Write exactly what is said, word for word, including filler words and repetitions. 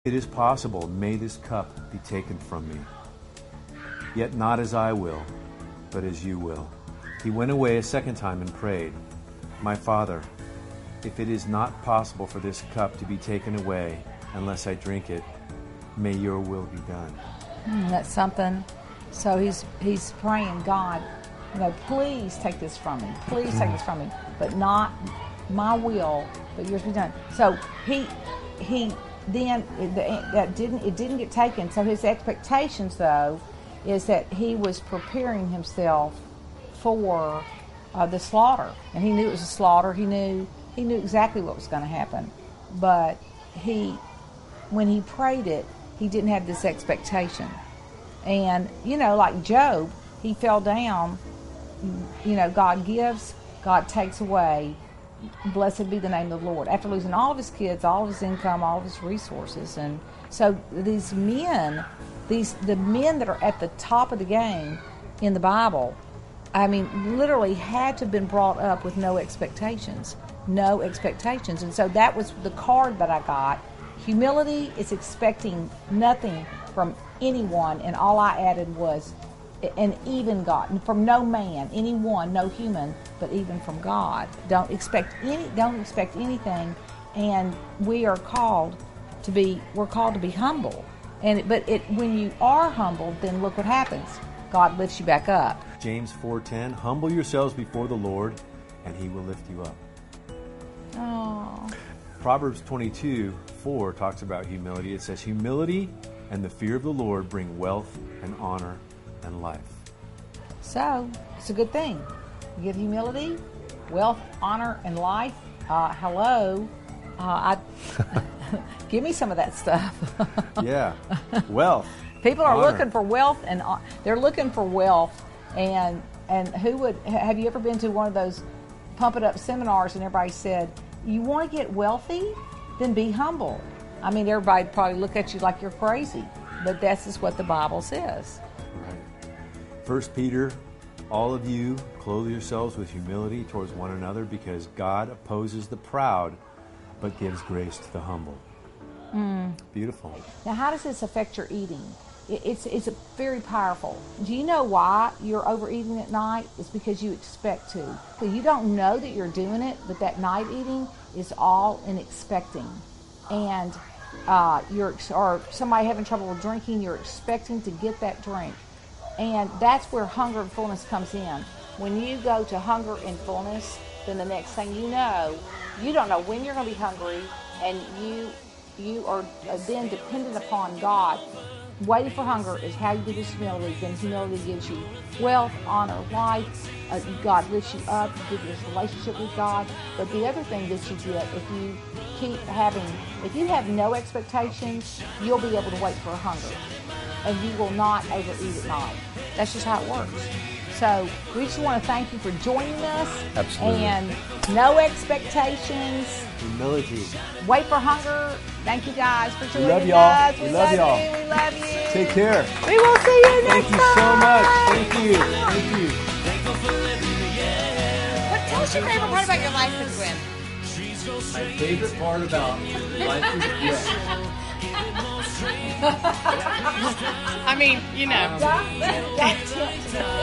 it is possible, may this cup be taken from me. Yet not as I will, but as you will. He went away a second time and prayed, My Father, if it is not possible for this cup to be taken away unless I drink it, may your will be done. Mm, that's something. So he's he's praying, God, you know, please take this from me. Please take this from me. But not my will, but yours be done. So he he then it, that didn't it didn't get taken. So his expectations, though, is that he was preparing himself for uh, the slaughter, and he knew it was a slaughter. He knew he knew exactly what was going to happen, but he when he prayed it, he didn't have this expectation. And you know, like Job, he fell down. You know, God gives, God takes away. Blessed be the name of the Lord. After losing all of his kids, all of his income, all of his resources. And so these men, these the men that are at the top of the game in the Bible, I mean, literally had to have been brought up with no expectations. No expectations. And so that was the card that I got. Humility is expecting nothing from anyone, and all I added was and even God, from no man, anyone, no human, but even from God. Don't expect any. Don't expect anything, and we are called to be. We're called to be humble, and but it when you are humbled, then look what happens. God lifts you back up. James four ten, humble yourselves before the Lord, and He will lift you up. Oh. Proverbs twenty-two four talks about humility. It says, humility and the fear of the Lord bring wealth and honor and life. So, it's a good thing. You get humility, wealth, honor, and life. Uh, hello. Uh, I give me some of that stuff. Yeah. Wealth. People are honor. looking for wealth, and uh, they're looking for wealth. And and who would, have you ever been to one of those pump it up seminars and everybody said, you want to get wealthy? Then be humble. I mean, everybody would probably look at you like you're crazy, but that's just what the Bible says. Right. First Peter, all of you clothe yourselves with humility towards one another, because God opposes the proud, but gives grace to the humble. Mm. Beautiful. Now, how does this affect your eating? It, it's it's very powerful. Do you know why you're overeating at night? It's because you expect to. So you don't know that you're doing it, but that night eating is all in expecting. And uh, you're or somebody having trouble with drinking, you're expecting to get that drink. And that's where hunger and fullness comes in. When you go to hunger and fullness, then the next thing you know, you don't know when you're going to be hungry, and you you are then dependent upon God. Waiting for hunger is how you do this humility. Then humility gives you wealth, honor, life. Uh, God lifts you up, gives you this relationship with God. But the other thing that you get, if you keep having, if you have no expectations, you'll be able to wait for a hunger. And you will not overeat at night. That's just how it works. So we just want to thank you for joining us. Absolutely. And no expectations. Humility. Wait for hunger. Thank you guys for joining We love y'all. us. We, We love, love y'all. you. We love you. Take care. We will see you next Thank you time. so much. Thank you. Thank you. What, tell us your favorite part about your life with Gwen. My favorite part about life is bread. I mean, you know. Don't- don't-